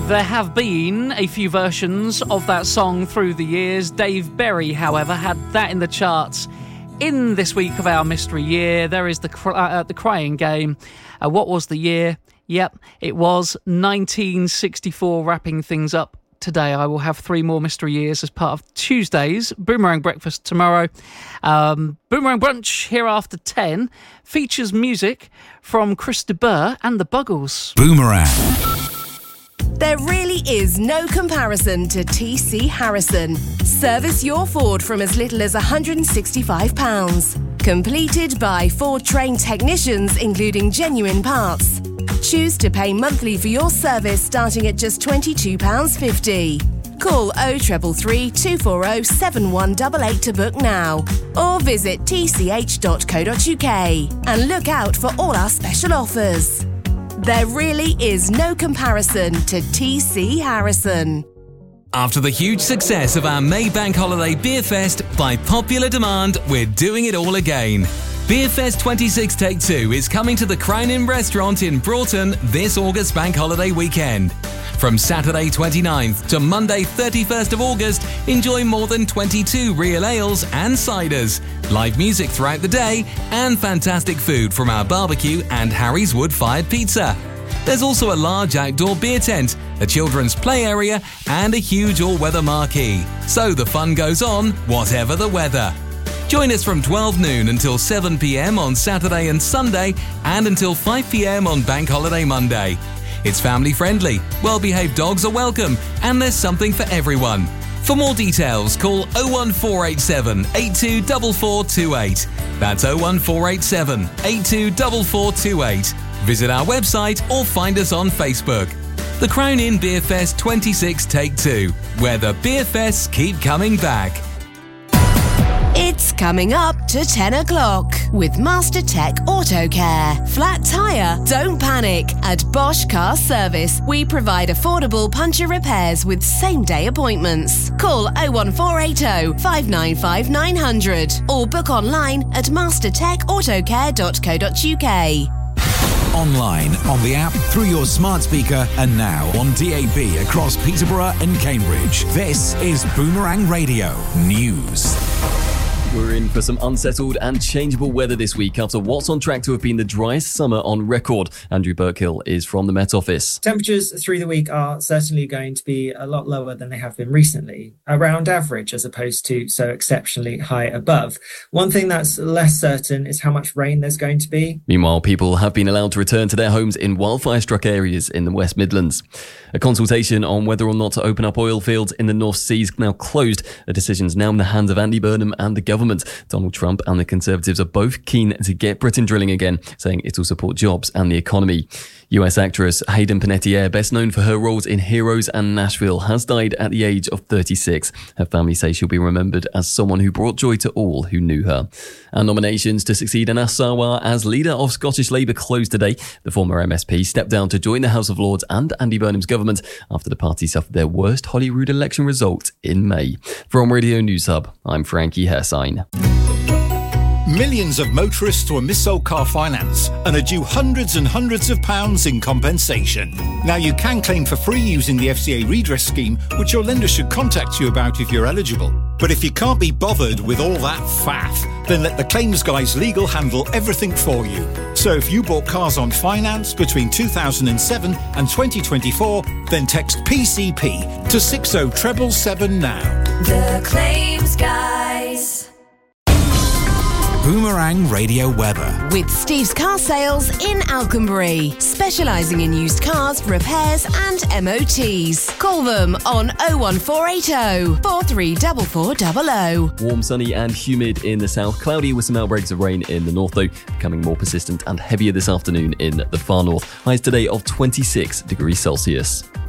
There have been a few versions of that song through the years. Dave Berry, however, had that in the charts in this week of our Mystery Year. There is the Crying Game. What was the year? Yep, it was 1964. Wrapping things up today, I will have 3 more Mystery Years as part of Tuesday's Boomerang Breakfast tomorrow. Boomerang Brunch here after 10 features music from Chris de Burgh and the Buggles. Boomerang. There really is no comparison to TC Harrison. Service your Ford from as little as £165. Completed by Ford-trained technicians, including genuine parts. Choose to pay monthly for your service starting at just £22.50. Call 0333 240 7188 to book now. Or visit tch.co.uk and look out for all our special offers. There really is no comparison to TC Harrison. After the huge success of our May Bank Holiday Beer Fest, by popular demand, we're doing it all again. Beerfest 26 Take 2 is coming to the Crown Inn restaurant in Broughton this August Bank Holiday weekend. From Saturday 29th to Monday 31st of August, enjoy more than 22 real ales and ciders, live music throughout the day, and fantastic food from our barbecue and Harry's wood-fired pizza. There's also a large outdoor beer tent, a children's play area, and a huge all-weather marquee. So the fun goes on, whatever the weather. Join us from 12 noon until 7 p.m. on Saturday and Sunday, and until 5 p.m. on Bank Holiday Monday. It's family friendly, well-behaved dogs are welcome, and there's something for everyone. For more details, call 01487 824428. That's 01487 824428. Visit our website or find us on Facebook. The Crown Inn Beer Fest 26 Take 2, where the beer fests keep coming back. It's coming up to 10 o'clock with Master Tech Auto Care. Flat tyre? Don't panic. At Bosch Car Service, we provide affordable puncture repairs with same-day appointments. Call 01480 595 900 or book online at mastertechautocare.co.uk. Online, on the app, through your smart speaker, and now on DAB across Peterborough and Cambridge. This is Boomerang Radio News. We're in for some unsettled and changeable weather this week after what's on track to have been the driest summer on record. Andrew Burkill is from the Met Office. Temperatures through the week are certainly going to be a lot lower than they have been recently, around average as opposed to so exceptionally high above. One thing that's less certain is how much rain there's going to be. Meanwhile, people have been allowed to return to their homes in wildfire-struck areas in the West Midlands. A consultation on whether or not to open up oil fields in the North Sea is now closed. A decision's now in the hands of Andy Burnham and the government. Donald Trump and the Conservatives are both keen to get Britain drilling again, saying it'll support jobs and the economy. US actress Hayden Panettiere, best known for her roles in Heroes and Nashville, has died at the age of 36. Her family say she'll be remembered as someone who brought joy to all who knew her. And nominations to succeed Anas Sarwar as leader of Scottish Labour closed today. The former MSP stepped down to join the House of Lords and Andy Burnham's government after the party suffered their worst Holyrood election result in May. From Radio News Hub, I'm Frankie Hersine. Millions of motorists were mis-sold car finance and are due hundreds and hundreds of pounds in compensation. Now you can claim for free using the FCA redress scheme, which your lender should contact you about if you're eligible. But if you can't be bothered with all that faff, then let the claims guys legal handle everything for you. So if you bought cars on finance between 2007 and 2024, then text PCP to 60777 now. The claims guys. Boomerang Radio weather. With Steve's Car Sales in Alconbury, specialising in used cars, repairs and MOTs. Call them on 01480 434400. Warm, sunny and humid in the south. Cloudy with some outbreaks of rain in the north, though, becoming more persistent and heavier this afternoon in the far north. Highs today of 26 degrees Celsius.